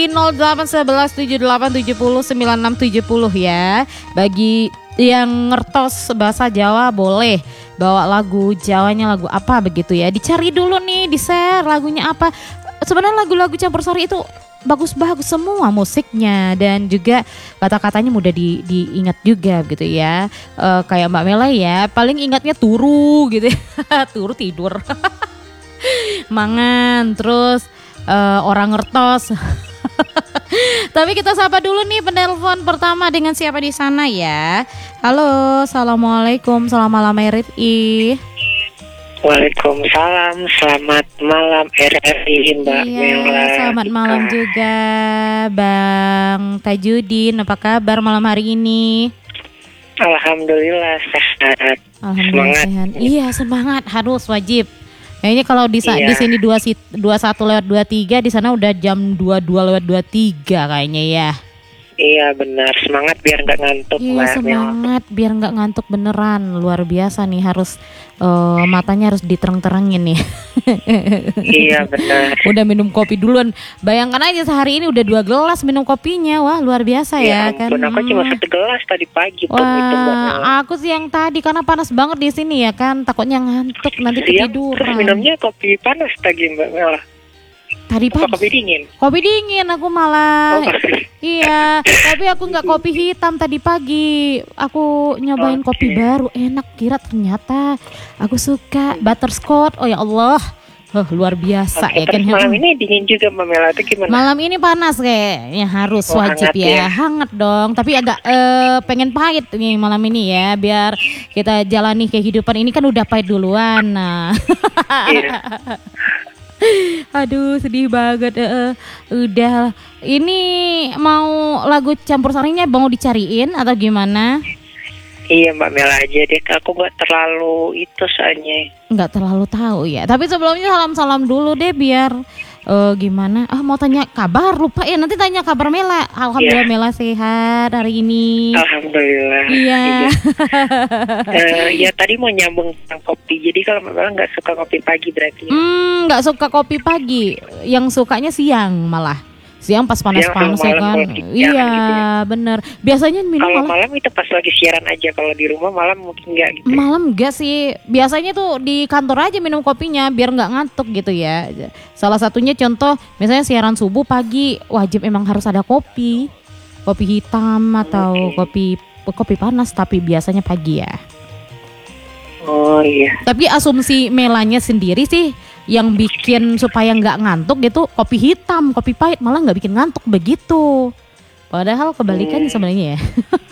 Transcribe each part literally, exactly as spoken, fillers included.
nol delapan satu satu tujuh delapan tujuh nol sembilan enam tujuh nol ya. Bagi yang ngertos bahasa Jawa boleh bawa lagu Jawanya, lagu apa begitu ya. Dicari dulu nih, di-share lagunya apa. Sebenarnya lagu-lagu campursari itu bagus-bagus semua musiknya, dan juga kata-katanya mudah di, diingat juga gitu ya. E, kayak Mbak Mela ya, paling ingatnya turu gitu ya. Turu tidur. Mangan, terus e, orang ngertos. Tapi kita sapa dulu nih penelpon pertama, dengan siapa di sana ya. Halo, assalamualaikum, selamat malam Rifki. Waalaikumsalam, selamat malam R R I Mbak Iya, Mela. selamat malam juga Bang Tajudin, apa kabar malam hari ini? Alhamdulillah sehat. Alhamdulillah Semangat. sehat. Iya, semangat, harus wajib. Kayaknya kalau di sa- Iya. di sini dua puluh satu lewat dua puluh tiga, di sana udah jam dua puluh dua lewat dua puluh tiga kayaknya ya. Iya benar, semangat biar nggak ngantuk Iya, Mbak Mela. semangat biar nggak ngantuk beneran, luar biasa nih, harus eh, matanya harus diterang-terangin nih. Iya benar. Udah minum kopi duluan, bayangkan aja sehari ini udah dua gelas minum kopinya, wah luar biasa ya, Ya kan. ampun, aku cuma Hmm. satu gelas tadi pagi tuh itu Mbak Wah, Mela. aku sih yang tadi karena panas banget di sini ya kan, takutnya ngantuk nanti Siang terus ketiduran. minumnya kopi panas tadi Mbak Mela. Tadi Apa pagi kopi dingin? kopi dingin aku malah. Oh, kopi. Iya, tapi aku nggak kopi hitam tadi pagi. Aku nyobain Oke. kopi baru, enak, kira ternyata aku suka butterscotch. Oh ya Allah, huh, luar biasa Oke, ya kan. terus malam ini dingin juga Mbak Mela, itu gimana? Malam ini panas kayaknya, harus Oh, wajib hangat ya. ya. Hangat dong, tapi agak eh, pengen pahit nih malam ini ya, biar kita jalani kehidupan ini kan udah pahit duluan. Nah. Iya. Aduh, sedih banget. eh, eh. Udah, ini mau lagu campur sarinya mau dicariin atau gimana? Iya Mbak Mela aja deh, aku nggak terlalu itu soalnya. Nggak terlalu tahu ya. Tapi sebelumnya salam-salam dulu deh, biar eh, gimana? Ah, mau tanya kabar, lupa ya. Nanti tanya kabar Mela. Alhamdulillah Iya. Mela sehat hari ini. Alhamdulillah. Iya. Eh, ya tadi mau nyambung tentang kopi. Jadi kalau Mbak Mela nggak suka kopi pagi berarti. ya? Hmm, nggak suka kopi pagi, yang sukanya siang malah. Siang pas panas-panas ya Siang sama kan. malam kalau di- Iya, ya, gitu ya. bener. Biasanya minum Kalau malah malam itu pas lagi siaran aja. Kalau di rumah malam mungkin nggak gitu. malam enggak sih. Biasanya tuh di kantor aja minum kopinya biar nggak ngantuk gitu ya. Salah satunya contoh misalnya siaran subuh pagi, wajib emang harus ada kopi. Kopi hitam atau Oke. kopi kopi panas, tapi biasanya pagi ya. Oh iya. Tapi asumsi Melanya sendiri sih yang bikin supaya nggak ngantuk gitu kopi hitam, kopi pahit malah nggak bikin ngantuk begitu. Padahal kebalikannya Hmm. sebenarnya ya.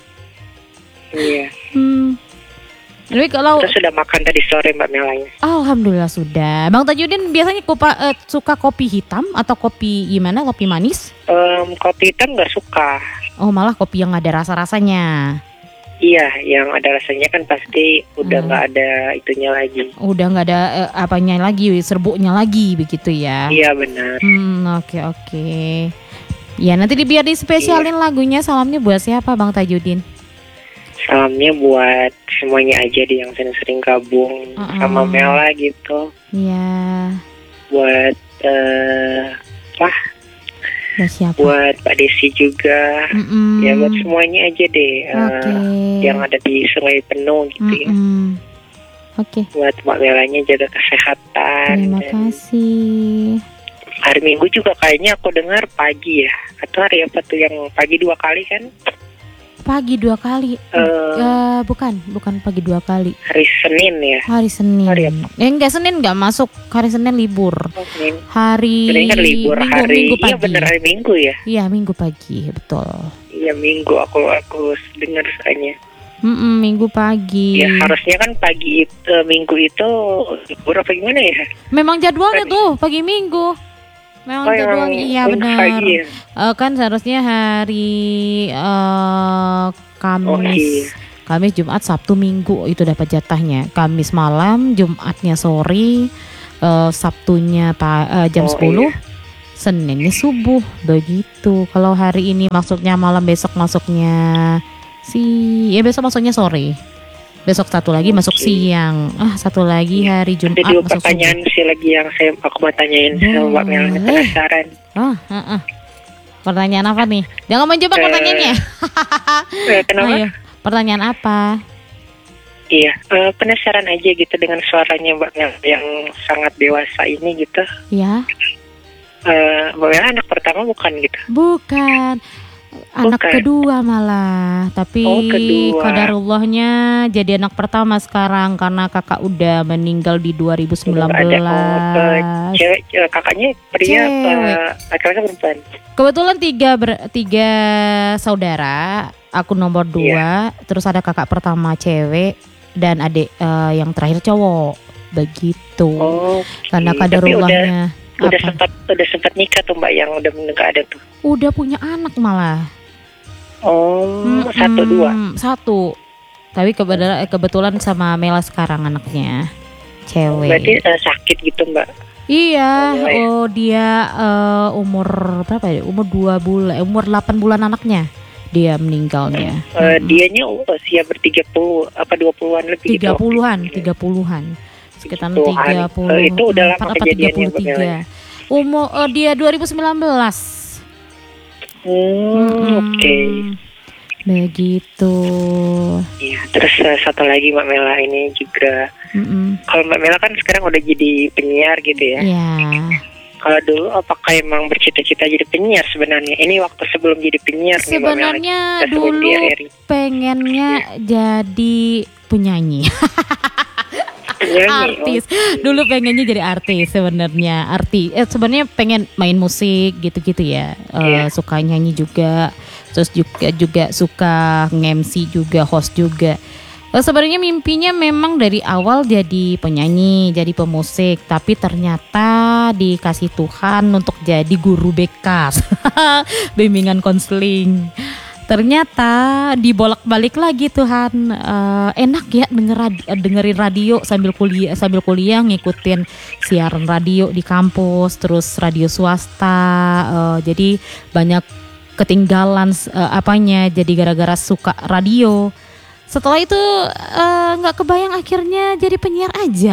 Iya. Hmm. Tapi kalau Terus sudah makan tadi sore Mbak Melanya? Alhamdulillah sudah. Bang Tajudin biasanya kupa, eh, suka kopi hitam atau kopi gimana? Kopi manis? Em, kopi hitam nggak suka. Oh, malah kopi yang ada rasa-rasanya. Iya, yang ada rasanya kan pasti udah Hmm. nggak ada itunya lagi. Udah nggak ada eh, apanya lagi, serbuknya lagi begitu ya. Iya benar. Hmm, oke oke. Ya nanti di, biar dispesialin lagunya, salamnya buat siapa Bang Tajudin? Salamnya buat semuanya aja deh yang sering-sering gabung Uh-uh. sama Mela gitu. Ya, Buat eh wah, buat siapa? buat Pak Desi juga. Mm-mm. Ya buat semuanya aja deh. eh, Oke. yang ada di Sungai Penuh gitu ya. Mm-mm. Oke. Buat Mbak Melanya jaga kesehatan. Terima Dan kasih. hari Minggu juga kayaknya aku dengar pagi ya. Atau hari apa tuh yang pagi dua kali kan? Pagi dua kali. Eh, Eh, bukan, bukan pagi dua kali. hari Senin ya. Hari Senin. Hari apa? Eh enggak, Senin enggak masuk. Hari Senin libur. Oh, Senin. Hari Senin kan libur Minggu, hari. Minggu pagi. Iya bener hari Minggu ya. Iya, Minggu pagi, betul. Iya Minggu aku aku dengar soalnya. Mm-mm, Minggu pagi. Ya harusnya kan pagi itu Minggu itu libur apa gimana ya? Memang jadwalnya Tadi. tuh pagi Minggu. Memang Oh, yang jadwalnya, iya Minggu benar. pagi ya? Eh, kan seharusnya hari eh, Kamis. Oh, iya. Kamis, Jumat, Sabtu, Minggu itu dapat jatahnya. Kamis malam, Jumatnya sore, eh, Sabtunya pa, eh, jam Oh, sepuluh, iya. Seninnya subuh, begitu. Kalau hari ini masuknya malam, besok masuknya si, ya besok masuknya sore. Besok satu lagi masuk Oke. siang. Ah, satu lagi hari Jumat Ada dua masuk subuh. pertanyaan sih lagi yang saya aku mau tanyain sama Mbak Mel, Boleh. penasaran. Ah, ah, ah. Pertanyaan apa nih? Jangan menjebak Eh, pertanyaannya. Eh, kenapa? Ayo, pertanyaan apa? Iya, eh, penasaran aja gitu dengan suaranya Mbak Mel yang sangat dewasa ini gitu. Ya, Eh, Mbak Mel anak pertama bukan gitu? bukan. Anak Bukan. kedua malah, tapi Oh, kedua. qadarullahnya jadi anak pertama sekarang karena kakak udah meninggal di dua ribu sembilan Nggak ada. Oh, eh, belas. cewek, cewek kakaknya pria apa Cewek. laki-laki perempuan? Kebetulan tiga ber- tiga saudara, aku nomor dua, terus ada kakak pertama cewek dan adik eh, yang terakhir cowok, begitu. Oh, Karena tapi qadarullahnya udah apa? sempat udah sempat nikah tuh Mbak yang udah meninggal ada tuh. Udah punya anak malah. Oh, Mm-mm, satu dua. Satu. Tapi kebetulan kebetulan sama Mela sekarang anaknya cewek. Berarti eh, sakit gitu Mbak. Iya, Oh, iya. oh dia eh, umur berapa ya? Umur dua bulan, eh, umur delapan bulan anaknya dia meninggalnya. Eh, Mm-mm. dianya usia bertiga puluh apa dua puluhan lebih Tiga gitu. puluhan, tiga puluhan, sekitar Tuhan, tiga puluh. eh, itu udah lama apa tiga kejadiannya, puluh Mbak tiga. Mela? Umur eh, dia dua ribu sembilan belas. Hmm, Mm-mm. oke. Begitu. Iya, terus eh, satu lagi Mbak Mela ini juga, Mm-mm. kalau Mbak Mela kan sekarang udah jadi penyiar gitu ya. Ya. Kalau dulu apakah emang bercita-cita jadi penyiar sebenarnya? Ini waktu sebelum jadi penyiar nih Mbak Mela. Sebenarnya Kita sebelum dulu di R R I. pengennya jadi penyanyi. Penyanyi, Artis. Dulu pengennya jadi artis sebenarnya. Arti eh, sebenarnya pengen main musik gitu-gitu ya. Eh, Iya. Suka nyanyi juga. Terus juga juga suka nge-M C juga, host juga. Eh, Sebenarnya mimpinya memang dari awal jadi penyanyi, jadi pemusik, tapi ternyata dikasih Tuhan untuk jadi guru B K, bimbingan konseling. Ternyata dibolak-balik lagi Tuhan. Eh, enak ya denger rad- dengerin radio sambil kuliah sambil kuliah ngikutin siaran radio di kampus, terus radio swasta. Eh, jadi banyak ketinggalan eh, apanya jadi gara-gara suka radio. Setelah itu eh, nggak kebayang akhirnya jadi penyiar aja.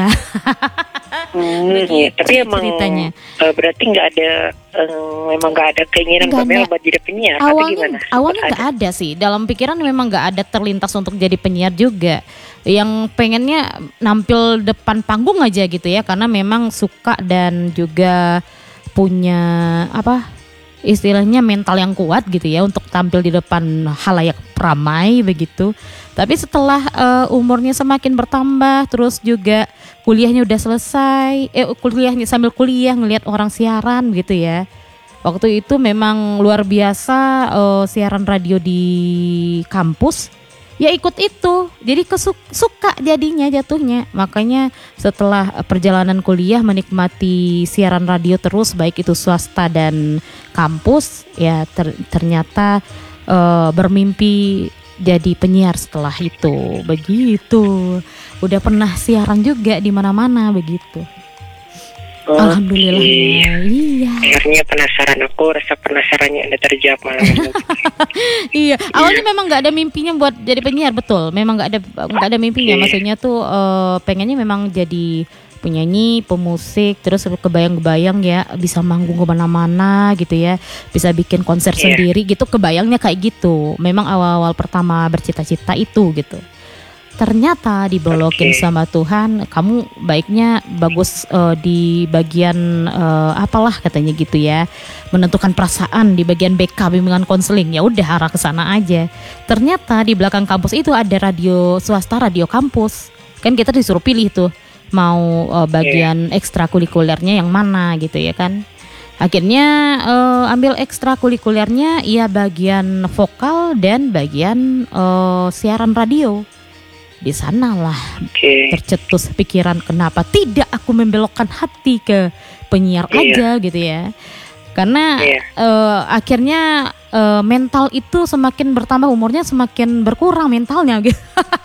Hmm, Begitu iya. Tapi emang ceritanya. eh, berarti nggak ada, eh, memang nggak ada keinginan Nggak Mbak Mela ada. buat jadi penyiar atau Awalnya gimana? awalnya Ada. nggak ada sih, dalam pikiran memang nggak ada terlintas untuk jadi penyiar juga. Yang pengennya nampil depan panggung aja gitu ya, karena memang suka dan juga punya apa istilahnya mental yang kuat gitu ya untuk tampil di depan halayak ramai begitu. Tapi setelah eh, umurnya semakin bertambah, terus juga kuliahnya udah selesai, eh kuliahnya sambil kuliah ngelihat orang siaran gitu ya. Waktu itu memang luar biasa eh, siaran radio di kampus. Ya ikut itu, jadi kesuk, suka jadinya jatuhnya. Makanya setelah perjalanan kuliah menikmati siaran radio terus, baik itu swasta dan kampus, ya ter- ternyata eh, bermimpi jadi penyiar setelah itu. Begitu. Udah pernah siaran juga di mana-mana begitu. Oke. Alhamdulillah. Iya. Akhirnya penasaran aku, rasa penasarannya udah terjawab malam ini. Iya, awalnya memang nggak ada mimpinya buat jadi penyiar, betul. Memang nggak ada nggak ada mimpinya. Oke. Maksudnya tuh eh, pengennya memang jadi penyanyi, pemusik, terus kebayang-kebayang ya bisa manggung kemana-mana gitu ya, bisa bikin konser Iya. sendiri gitu. Kebayangnya kayak gitu. Memang awal-awal pertama bercita-cita itu gitu. Ternyata dibolokin Oke. sama Tuhan, kamu baiknya bagus eh, di bagian eh, apalah katanya gitu ya, menentukan perasaan di bagian B K bimbingan konseling. Ya udah arah ke sana aja. Ternyata di belakang kampus itu ada radio swasta, radio kampus. Kan kita disuruh pilih tuh mau eh, bagian ekstrakurikulernya yang mana gitu ya kan. Akhirnya eh, ambil ekstrakurikulernya ya bagian vokal dan bagian eh, siaran radio. Di sanalah Oke. tercetus pikiran kenapa tidak aku membelokkan hati ke penyiar Iya. aja gitu ya. Karena Iya. eh, akhirnya eh, mental itu semakin bertambah umurnya semakin berkurang mentalnya gitu.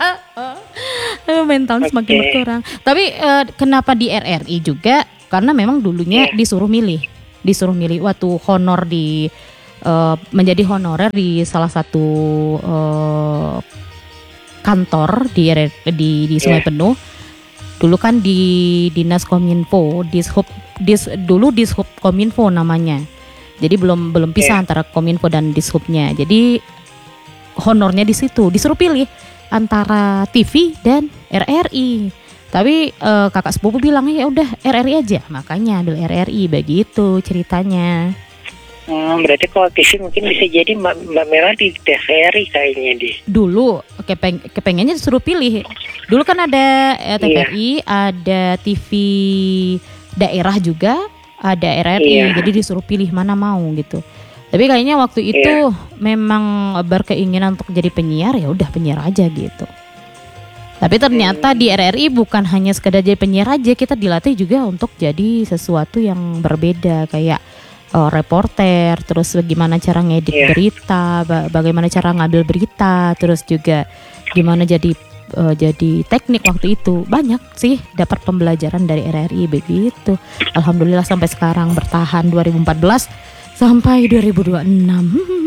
Eh, mentalnya semakin Oke. berkurang. Tapi eh, kenapa di R R I juga? Karena memang dulunya Iya. disuruh milih, disuruh milih waktu honor di eh, menjadi honorer di salah satu eh, kantor di di di Sungai Iya. Penuh. Dulu kan di Dinas Kominfo, Dishub dis dulu Dishub Kominfo namanya. Jadi belum belum pisah Yeah. antara Kominfo dan Dishubnya. Jadi honornya di situ, disuruh pilih antara T V dan R R I. Tapi eh, kakak sepupu bilang ya udah R R I aja, makanya ambil R R I, begitu ceritanya. Hmm, berarti kalau T V mungkin bisa jadi Mbak, Mbak Mela di T V R I kayaknya deh. Dulu kepeng kepengennya disuruh pilih. Dulu kan ada eh, T V R I, ada T V daerah juga, ada R R I. Iya. Jadi disuruh pilih mana mau gitu. Tapi kayaknya waktu itu memang berkeinginan untuk jadi penyiar, ya udah penyiar aja gitu. Tapi ternyata di R R I bukan hanya sekedar jadi penyiar aja, kita dilatih juga untuk jadi sesuatu yang berbeda, kayak oh, reporter, terus bagaimana cara ngedit Iya. berita, ba- bagaimana cara ngambil berita, terus juga gimana jadi eh, jadi teknik waktu itu. Banyak sih dapat pembelajaran dari R R I begitu. Alhamdulillah sampai sekarang bertahan dua ribu empat belas sampai dua ribu dua puluh enam.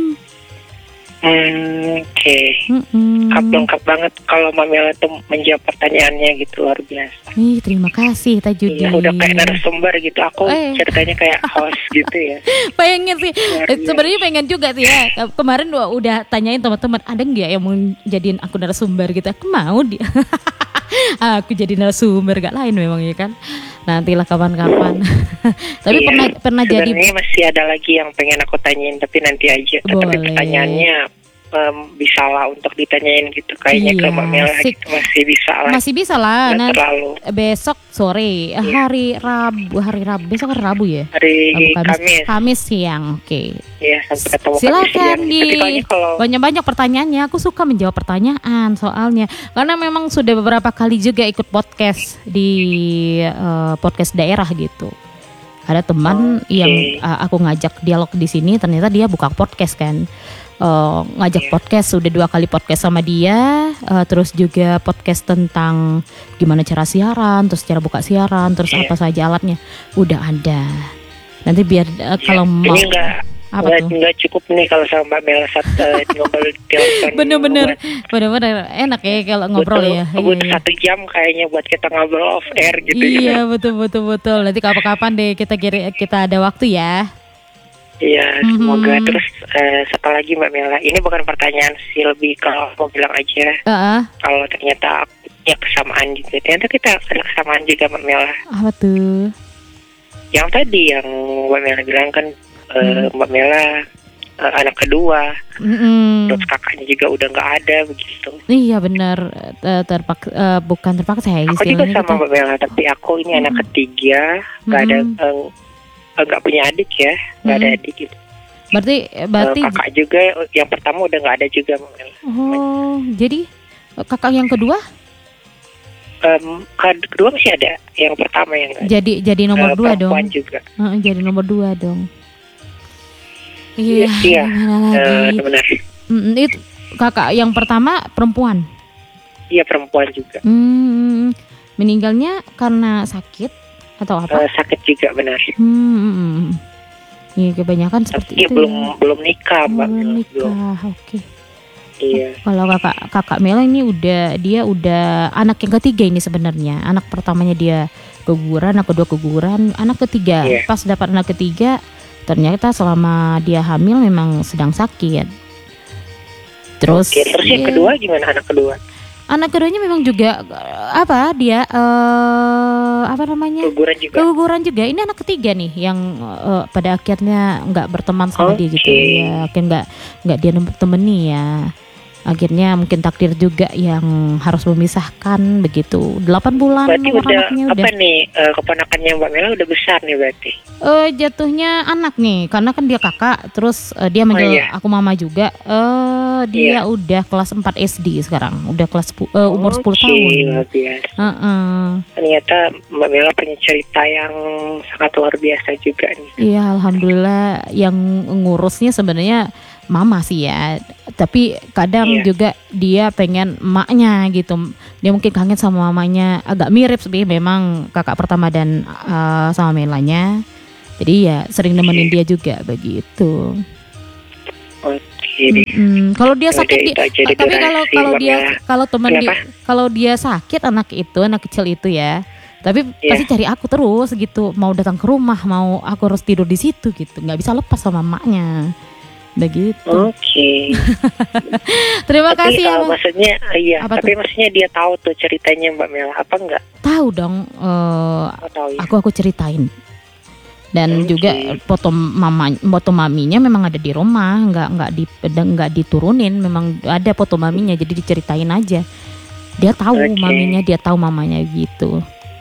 Hmm, oke. Mm-mm. Lengkap lengkap banget kalau Mbak Mela tuh menjawab pertanyaannya gitu, luar biasa. Ih, terima kasih Tajudin. Iya, udah kayak narasumber gitu. Aku Eh. ceritanya kayak host gitu ya. Pengen sih, Luar Eh, biasa. sebenarnya pengen juga sih ya. Ke- Kemarin udah, udah tanyain teman-teman, ada nggak yang mau jadiin aku narasumber gitu? Aku mau dia. Aku jadi narasumber, gak lain memang ya kan. Nantilah kapan-kapan. Tapi Iya. pernah pernah jadi. Sebenarnya masih ada lagi yang pengen aku tanyain, tapi nanti aja. Tapi Boleh. pertanyaannya em, bisa lah untuk ditanyain gitu. Kayaknya ke Iya, Mbak Mela sik. gitu masih bisa lah. Masih bisa lah. Nggak Nah, terlalu. besok sore, hari Rabu, hari Rabu, besok hari Rabu ya. Hari Rabu, Kamis. Kamis siang, oke. Iya, sampai ketemu Kamis Silakan siang. di Tapi soalnya kalau banyak-banyak pertanyaannya. Aku suka menjawab pertanyaan soalnya, karena memang sudah beberapa kali juga ikut podcast di eh, podcast daerah gitu. Ada teman Oke. yang eh, aku ngajak dialog di sini, ternyata dia buka podcast kan. Eh, ngajak Iya. podcast, sudah dua kali podcast sama dia, eh, terus juga podcast tentang gimana cara siaran, terus cara buka siaran, terus Iya. apa saja alatnya, udah ada. Nanti biar eh, kalau ya, mau ini enggak apa Nggak, tuh? nggak cukup nih kalau sama Mbak Mela saat uh, ngobrol di telepon. Bener-bener, Buat- bener-bener enak ya kalau ngobrol butuh- ya. Iya, butuh iya. satu jam kayaknya buat kita ngobrol off air gitu Iya ya. betul betul betul. Nanti kapan-kapan deh kita kira kita ada waktu ya. Iya, Mhm. semoga. Terus uh, satu lagi Mbak Mela, ini bukan pertanyaan sih, lebih kalau mau bilang aja Heeh. kalau ternyata ya kesamaan juga. Ternyata kita ada kesamaan juga Mbak Mela. Apa tuh? Yang tadi yang Mbak Mela bilang kan uh, Hmm. Mbak Mela uh, anak kedua, Mm-mm. terus kakaknya juga udah nggak ada begitu. Iya benar. Eh, terpak eh, bukan terpaksa ya Aku juga istilahnya sama kita. Mbak Mela, tapi aku ini Mm-mm. anak ketiga, nggak ada, Mm-mm. eh, nggak punya adik ya, nggak ada Mm-mm. adik gitu. Berarti Eh, berarti kakak juga, yang pertama udah nggak ada juga Mbak Mela. oh jadi eh, kakak yang kedua Em, kad- kedua masih ada, yang pertama yang nggak ada. jadi jadi nomor Eh, dua dong. perempuan juga. Heeh, jadi nomor dua dong. Iya, Iya. iya. Gimana Eh, lagi? benar. Mm, itu kakak yang pertama perempuan. Iya, perempuan juga. Hmm, meninggalnya karena sakit atau apa? Eh, sakit juga benar. Hmm, iya kebanyakan seperti Tapi itu. belum ya. belum nikah Mbak Belum Mela, belum. nikah, oke. Iya. Kalau kakak kakak Mela ini udah dia udah anak yang ketiga ini sebenarnya. Anak pertamanya dia keguguran, anak kedua keguguran, anak ketiga. Iya. Pas dapat anak ketiga, ternyata selama dia hamil memang sedang sakit. Terus, Oke, terus yang ya, kedua gimana anak kedua? anak keduanya memang juga eh, apa dia eh apa namanya? Keguguran juga. Keguguran juga. Ini anak ketiga nih yang eh, pada akhirnya nggak berteman sama dia gitu. Oke. Ya, akhirnya nggak nggak dia temani ya. Akhirnya mungkin takdir juga yang harus memisahkan begitu. Delapan bulan Berarti umur udah anaknya apa udah. nih, eh, keponakannya Mbak Mela udah besar nih berarti. Eh jatuhnya anak nih, karena kan dia kakak, terus eh, dia manggil iya. aku mama juga. Eh dia Iya. udah kelas empat S D sekarang, udah kelas sepu- eh, umur sepuluh Oke, tahun. luar biasa. Heeh. Ternyata Mbak Mela punya cerita yang sangat luar biasa juga nih. Iya, alhamdulillah yang ngurusnya sebenarnya mama sih ya. Tapi kadang Iya. juga dia pengen emaknya gitu. Dia mungkin kangen sama mamanya. Agak mirip sih memang kakak pertama dan eh, sama Melanya. Jadi ya sering nemenin dia juga begitu. Oke deh. Mm-mm. Kalau dia Udah, sakit dia, itu aja di tapi kalau durasi, kalau Mbak dia Mela. kalau teman dia Kenapa? kalau dia sakit anak itu anak kecil itu ya. Tapi Iya. pasti cari aku terus gitu. Mau datang ke rumah, mau aku harus tidur di situ gitu. Nggak bisa lepas sama maknya. Begitu. Oke. Terima Tapi kasih ya, uh, Bang. maksudnya uh, iya, Apa tapi tuh? maksudnya dia tahu tuh ceritanya Mbak Mela apa enggak? Tahu dong. eh, Oh, tahu ya. aku aku ceritain. Dan Oke. juga foto mama, foto maminya memang ada di rumah, nggak nggak di nggak diturunin, memang ada foto maminya, jadi diceritain aja. Dia tahu Oke. maminya, dia tahu mamanya gitu.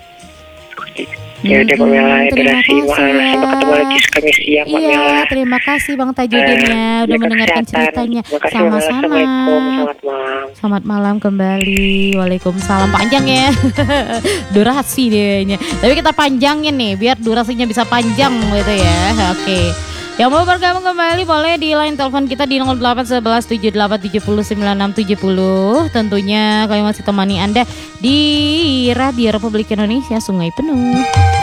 Ya udah Mbak Mela, Mm-mm, ya terima kasih. kasih Sampai ya. ketemu lagi kami siang Mbak Iya, Mela. terima kasih Bang Tajudin Eh, ya udah jaga mendengarkan kesehatan. ceritanya. Terima kasih Mbak Mela. Sama-sama. Assalamualaikum. Selamat malam. Selamat malam kembali. Waalaikumsalam. Panjang ya. Durasi dehnya. Tapi kita panjangin nih biar durasinya bisa panjang gitu ya. Oke. Yang mau bergabung kembali boleh di line telepon kita di nol delapan satu satu tujuh delapan tujuh nol sembilan enam tujuh nol. Tentunya kami masih temani Anda di Radio Republik Indonesia Sungai Penuh.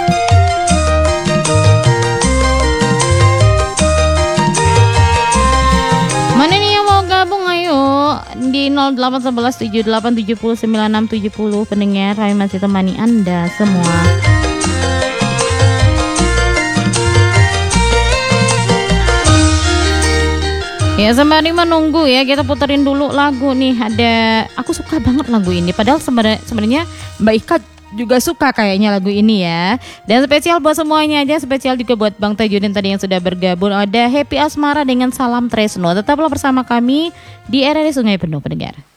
Mana nih yang mau gabung, ayo di nol delapan satu satu tujuh delapan tujuh nol sembilan enam tujuh nol. Pendengar kami masih temani Anda semua. Ya sembari menunggu ya, kita puterin dulu lagu nih. Ada, aku suka banget lagu ini. Padahal sebenarnya sebenarnya Mbak Ika juga suka kayaknya lagu ini ya. Dan spesial buat semuanya aja, spesial juga buat Bang Tajudin tadi yang sudah bergabung. Ada Happy Asmara dengan Salam Tresno. Tetaplah bersama kami di R R I Sungai Penuh, pendengar.